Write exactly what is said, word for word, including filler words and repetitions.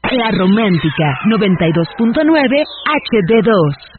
La Romántica noventa y dos punto nueve H D dos.